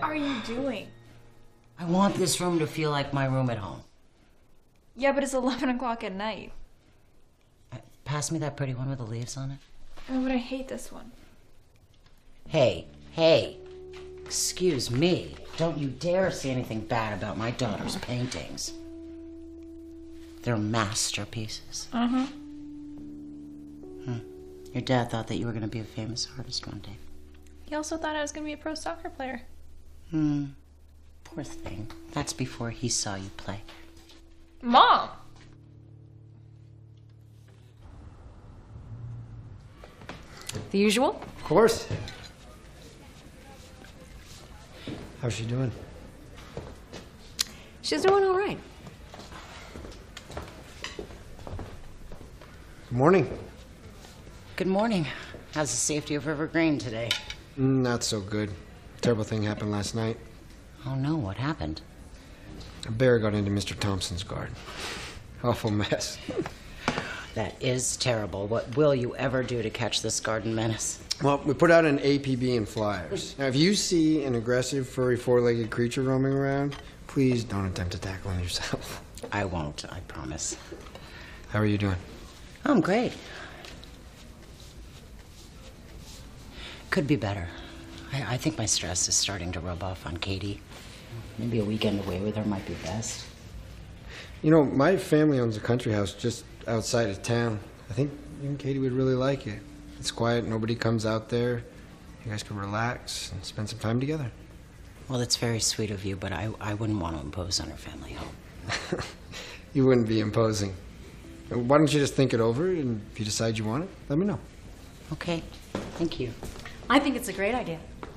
are you doing? I want this room to feel like my room at home. Yeah, but it's 11 o'clock at night. Pass me that pretty one with the leaves on it. Oh, but I hate this one. Hey, excuse me. Don't you dare say anything bad about my daughter's paintings. They're masterpieces. Uh-huh. Your dad thought that you were going to be a famous artist one day. He also thought I was going to be a pro soccer player. Poor thing. That's before he saw you play. Mom! The usual? Of course. How's she doing? She's doing all right. Good morning. Good morning. How's the safety of River Green today? Not so good. Terrible thing happened last night. Oh no, what happened? A bear got into Mr. Thompson's garden. Awful mess. That is terrible. What will you ever do to catch this garden menace? Well, we put out an APB and flyers. Now, if you see an aggressive, furry, four-legged creature roaming around, please don't attempt to tackle him yourself. I won't, I promise. How are you doing? I'm great. Could be better. I think my stress is starting to rub off on Katie. Maybe a weekend away with her might be best. You know, my family owns a country house just outside of town. I think you and Katie would really like it. It's quiet, nobody comes out there. You guys can relax and spend some time together. Well, that's very sweet of you, but I wouldn't want to impose on her family home. You wouldn't be imposing. Why don't you just think it over, and if you decide you want it, let me know. Okay, thank you. I think it's a great idea.